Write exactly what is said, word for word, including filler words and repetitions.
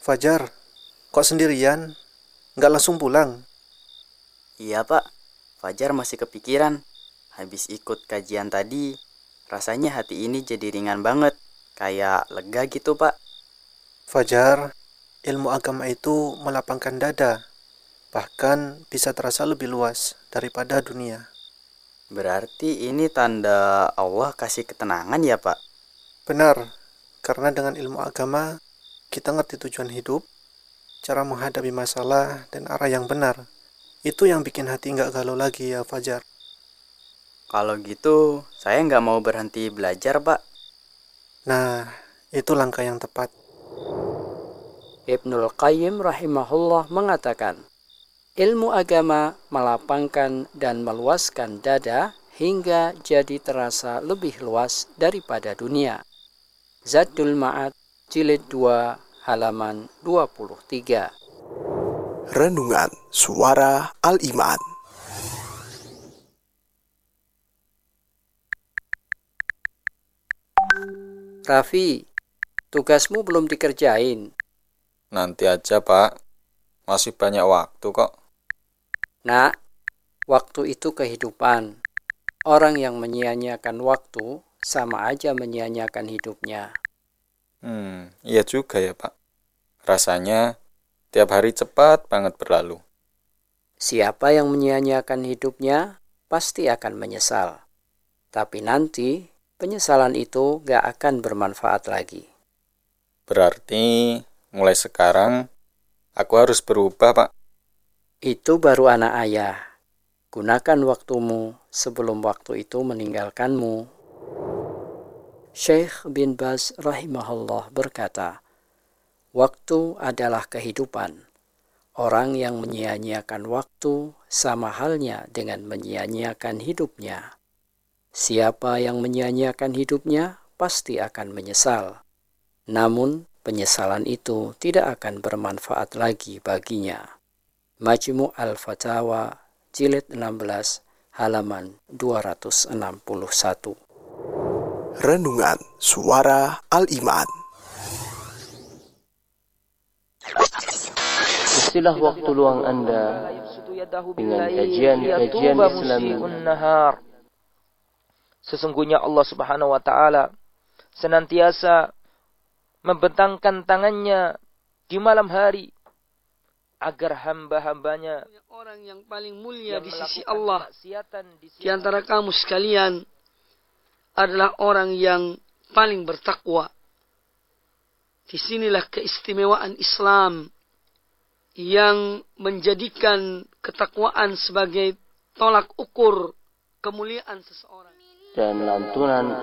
Fajar, kok sendirian? Nggak langsung pulang? Iya pak, Fajar masih kepikiran. Habis ikut kajian tadi, rasanya hati ini jadi ringan banget. Kayak lega gitu pak. Fajar, ilmu agama itu melapangkan dada, bahkan bisa terasa lebih luas daripada dunia. Berarti ini tanda Allah kasih ketenangan ya pak? Benar, karena dengan ilmu agama, kita ngerti tujuan hidup, cara menghadapi masalah, dan arah yang benar. Itu yang bikin hati nggak galau lagi ya, Fajar. Kalau gitu, saya nggak mau berhenti belajar pak. Nah, itu langkah yang tepat. Ibnul Qayyim rahimahullah mengatakan, ilmu agama melapangkan dan meluaskan dada hingga jadi terasa lebih luas daripada dunia. Zadul Ma'ad, jilid dua, halaman dua puluh tiga. Renungan Suara Al-Iman. Raffi, tugasmu belum dikerjain. Nanti aja, Pak. Masih banyak waktu kok. Nak, waktu itu kehidupan. Orang yang menyia-nyiakan waktu sama aja menyia-nyiakan hidupnya. Hmm, iya juga ya, Pak. Rasanya tiap hari cepat banget berlalu. Siapa yang menyia-nyiakan hidupnya pasti akan menyesal. Tapi nanti penyesalan itu gak akan bermanfaat lagi. Berarti mulai sekarang aku harus berubah, Pak. Itu baru anak ayah. Gunakan waktumu sebelum waktu itu meninggalkanmu. Syekh bin Baz rahimahullah berkata, waktu adalah kehidupan. Orang yang menyia-nyiakan waktu sama halnya dengan menyia-nyiakan hidupnya. Siapa yang menyia-nyiakan hidupnya pasti akan menyesal. Namun penyesalan itu tidak akan bermanfaat lagi baginya. Majmu' al-Fatawa, jilid enam belas, halaman dua ratus enam puluh satu. Renungan Suara Al-Iman. Istilah waktu luang Anda dengan kajian-kajian Islami. Sesungguhnya Allah Subhanahu wa taala senantiasa membentangkan tangannya di malam hari agar hamba-hambanya, orang yang paling mulia di sisi Allah di antara kamu sekalian adalah orang yang paling bertakwa. Disinilah keistimewaan Islam yang menjadikan ketakwaan sebagai tolak ukur kemuliaan seseorang. Dan lantunan